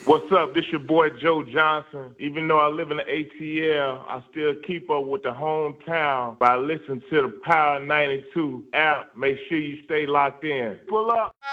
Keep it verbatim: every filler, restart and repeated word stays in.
What's up? This your boy Joe Johnson. Even though I live in the A T L, I still keep up with the hometown by listening to the Power ninety-two app. Make sure you stay locked in. Pull up.